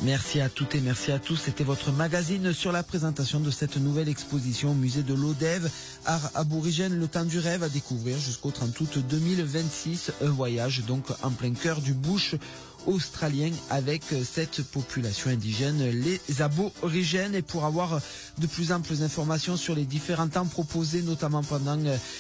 Merci à toutes et merci à tous. C'était votre magazine sur la présentation de cette nouvelle exposition au musée de l'Odève, art aborigène, le temps du rêve, à découvrir jusqu'au 30 août 2026. Un voyage donc en plein cœur du bush australien avec cette population indigène, les aborigènes. Et pour avoir de plus amples informations sur les différents temps proposés, notamment pendant